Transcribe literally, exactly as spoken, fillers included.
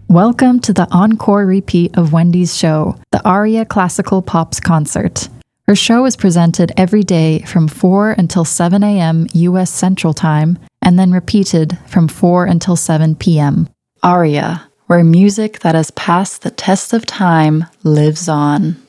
Welcome to the encore repeat of Wendy's show, the Aria Classical Pops Concert. Her show is presented every day from four until seven a.m. U S Central Time, and then repeated from four until seven p.m. Aria, where music that has passed the test of time lives on.